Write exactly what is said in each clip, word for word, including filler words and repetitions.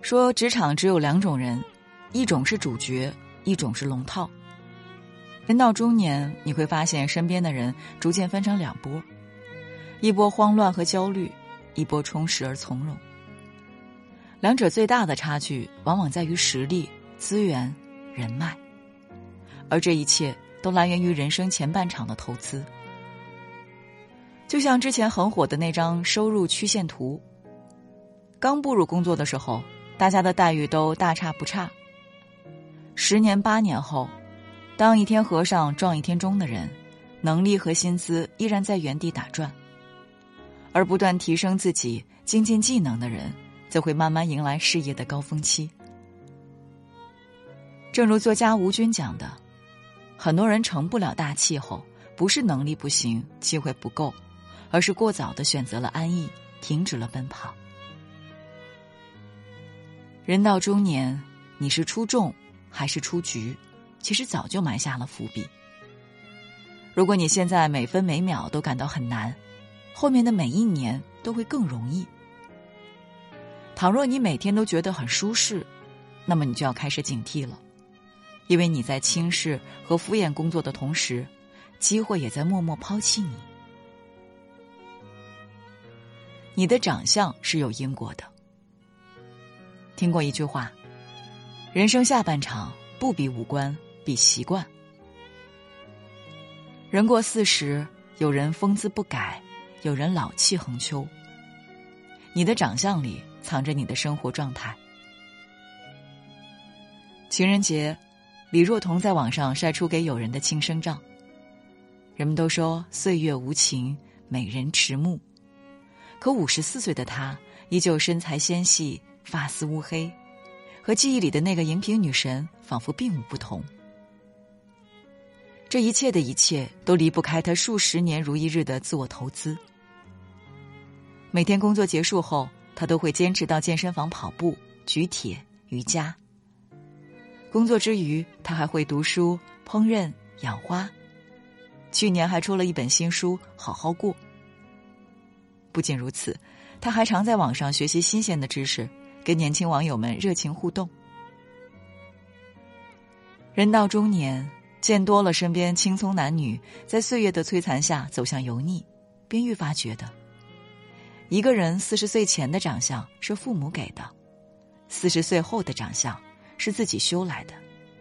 说职场只有两种人，一种是主角，一种是龙套。人到中年，你会发现身边的人逐渐分成两波，一波慌乱和焦虑，一波充实而从容。两者最大的差距往往在于实力、资源、人脉，而这一切都来源于人生前半场的投资。就像之前很火的那张收入曲线图，刚步入工作的时候，大家的待遇都大差不差。十年八年后，当一天和尚撞一天钟的人，能力和薪资依然在原地打转，而不断提升自己、精进技能的人，则会慢慢迎来事业的高峰期。正如作家吴军讲的，很多人成不了大气候，不是能力不行、机会不够，而是过早地选择了安逸，停止了奔跑。人到中年，你是出众还是出局，其实早就埋下了伏笔。如果你现在每分每秒都感到很难，后面的每一年都会更容易。倘若你每天都觉得很舒适，那么你就要开始警惕了，因为你在轻视和敷衍工作的同时，机会也在默默抛弃你。你的长相是有因果的。听过一句话，人生下半场不比五官，比习惯。人过四十，有人风姿不改，有人老气横秋。你的长相里藏着你的生活状态。情人节，李若彤在网上晒出给友人的庆生照。人们都说岁月无情，美人迟暮，可五十四岁的她依旧身材纤细，发丝乌黑，和记忆里的那个荧屏女神仿佛并无不同。这一切的一切都离不开她数十年如一日的自我投资。每天工作结束后，她都会坚持到健身房跑步、举铁、瑜伽。工作之余，她还会读书、烹饪、养花。去年还出了一本新书《好好过》。不仅如此，她还常在网上学习新鲜的知识，跟年轻网友们热情互动。人到中年，见多了身边青葱男女在岁月的摧残下走向油腻，便愈发觉得，一个人四十岁前的长相是父母给的，四十岁后的长相是自己修来的。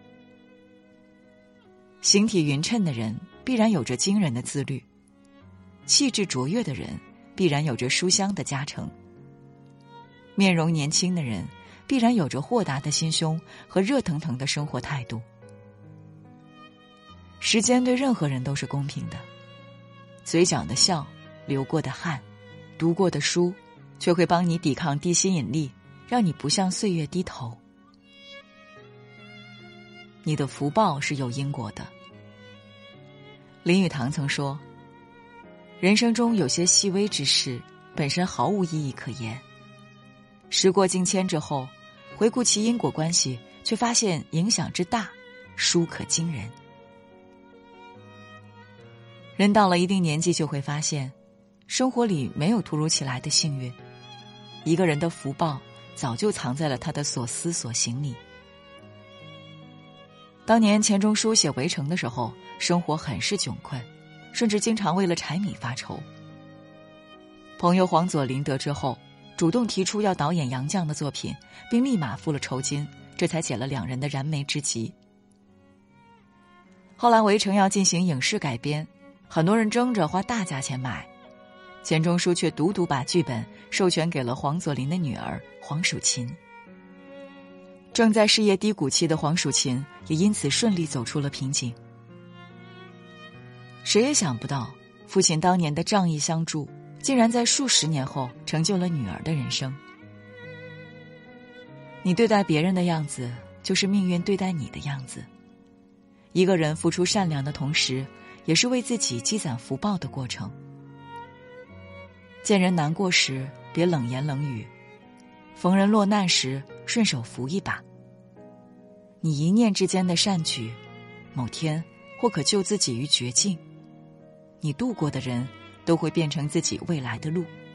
形体匀称的人必然有着惊人的自律，气质卓越的人必然有着书香的加成，面容年轻的人必然有着豁达的心胸和热腾腾的生活态度。时间对任何人都是公平的，嘴角的笑，流过的汗，读过的书，却会帮你抵抗地心引力，让你不向岁月低头。你的福报是有因果的。林语堂曾说，人生中有些细微之事本身毫无意义可言，时过境迁之后，回顾其因果关系，却发现影响之大，殊可惊人。人到了一定年纪，就会发现生活里没有突如其来的幸运，一个人的福报早就藏在了他的所思所行里。当年钱钟书写《围城》的时候，生活很是窘困，甚至经常为了柴米发愁。朋友黄佐临得知后，主动提出要导演杨绛的作品，并立马付了酬金，这才解了两人的燃眉之急。后来《围城》要进行影视改编，很多人争着花大价钱买，钱钟书却独独把剧本授权给了黄佐临的女儿黄蜀芹。正在事业低谷期的黄蜀芹也因此顺利走出了瓶颈。谁也想不到，父亲当年的仗义相助，竟然在数十年后成就了女儿的人生。你对待别人的样子，就是命运对待你的样子。一个人付出善良的同时，也是为自己积攒福报的过程。见人难过时，别冷言冷语；逢人落难时，顺手扶一把。你一念之间的善举，某天或可救自己于绝境。你度过的人，都会变成自己未来的路。